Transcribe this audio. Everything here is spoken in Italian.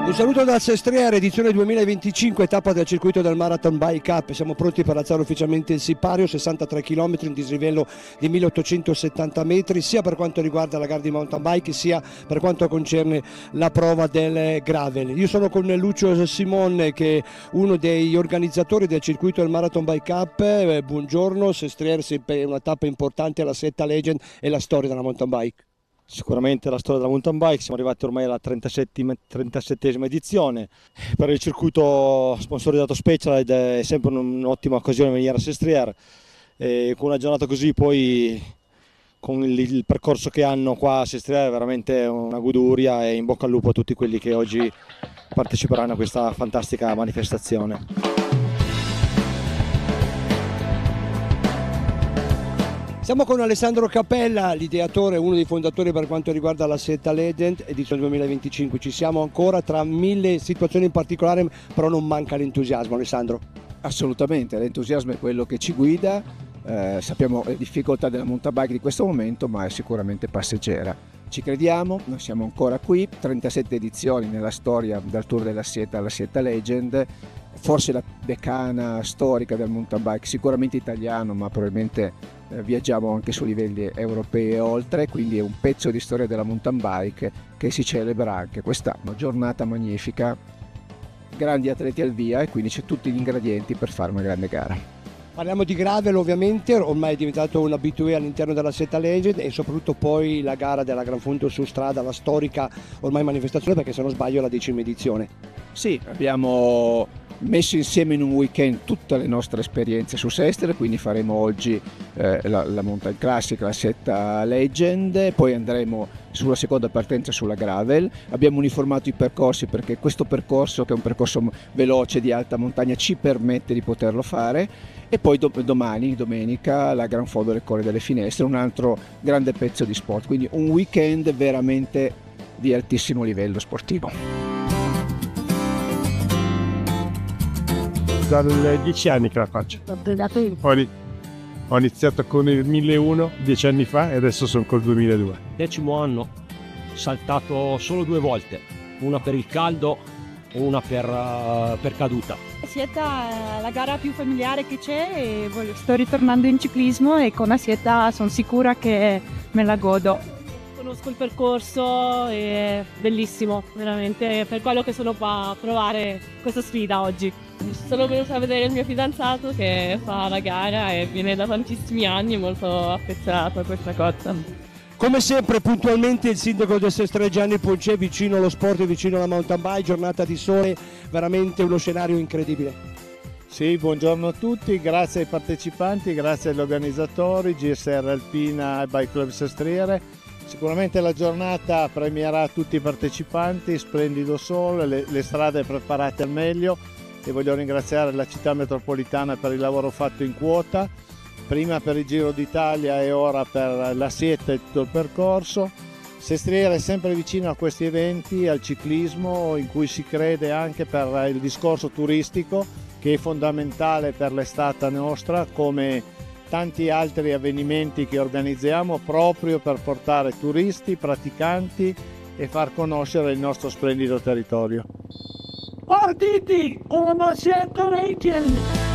Un saluto dal Sestriere, edizione 2025, tappa del circuito del Marathon Bike Up. Siamo pronti per alzare ufficialmente il sipario, 63 km, un dislivello di 1870 metri, sia per quanto riguarda la gara di mountain bike, sia per quanto concerne la prova del gravel. Io sono con Lucio Simon, che è uno degli organizzatori del circuito del Marathon Bike Up. Buongiorno, Sestriere sempre una tappa importante, la Setta Legend e la storia della mountain bike. Sicuramente la storia della mountain bike, siamo arrivati ormai alla 37esima edizione. Per il circuito sponsorizzato Specialized è sempre un'ottima occasione venire a Sestriere, e con una giornata così poi con il percorso che hanno qua a Sestriere è veramente una goduria, e in bocca al lupo a tutti quelli che oggi parteciperanno a questa fantastica manifestazione. Siamo con Alessandro Capella, l'ideatore, uno dei fondatori per quanto riguarda la Setta Legend, edizione 2025. Ci siamo ancora tra mille situazioni in particolare, però non manca l'entusiasmo, Alessandro. Assolutamente, l'entusiasmo è quello che ci guida, sappiamo le difficoltà della mountain bike di questo momento, ma è sicuramente passeggera. Ci crediamo, noi siamo ancora qui, 37 edizioni nella storia dal Tour della Sieta alla Setta Legend, forse la decana storica del mountain bike, sicuramente italiano, ma probabilmente viaggiamo anche su livelli europei e oltre, quindi è un pezzo di storia della mountain bike che si celebra anche quest'anno. Giornata magnifica, grandi atleti al via, e quindi c'è tutti gli ingredienti per fare una grande gara. Parliamo di gravel, ovviamente, ormai è diventato un abitué all'interno della Setta Legend, e soprattutto poi la gara della Gran Fondo su strada, la storica ormai manifestazione, perché se non sbaglio è la 10ª edizione. Sì, abbiamo messo insieme in un weekend tutte le nostre esperienze su Sestriere, quindi faremo oggi la mountain classic, la Setta Legend, poi andremo sulla seconda partenza sulla gravel. Abbiamo uniformato i percorsi perché questo percorso, che è un percorso veloce di alta montagna, ci permette di poterlo fare, e poi domani, domenica, la Gran Fondo del Colle delle Finestre, un altro grande pezzo di sport, quindi un weekend veramente di altissimo livello sportivo. Dal 10 anni che la faccio. Ho iniziato con il 1001 10 anni fa, e adesso sono col 2002. 10° anno, saltato solo 2 volte, una per il caldo e una per caduta. Sieta è la gara più familiare che c'è, e sto ritornando in ciclismo, e con la Sieta sono sicura che me la godo. Conosco il percorso, è bellissimo, veramente, per quello che sono qua a provare questa sfida oggi. Sono venuta a vedere il mio fidanzato che fa la gara e viene da tantissimi anni, molto affezionato a questa cosa. Come sempre, puntualmente il sindaco del Sestriere Gianni Poncè, vicino allo sport e vicino alla mountain bike, giornata di sole, veramente uno scenario incredibile. Sì, buongiorno a tutti, grazie ai partecipanti, grazie agli organizzatori, GSR Alpina e Bike Club Sestriere. Sicuramente la giornata premierà tutti i partecipanti, splendido sole, le strade preparate al meglio, e voglio ringraziare la città metropolitana per il lavoro fatto in quota, prima per il Giro d'Italia e ora per la Sieta e tutto il percorso. Sestriere è sempre vicino a questi eventi, al ciclismo, in cui si crede anche per il discorso turistico, che è fondamentale per l'estate nostra, come tanti altri avvenimenti che organizziamo proprio per portare turisti, praticanti e far conoscere il nostro splendido territorio. Partiti, una Setta Legend!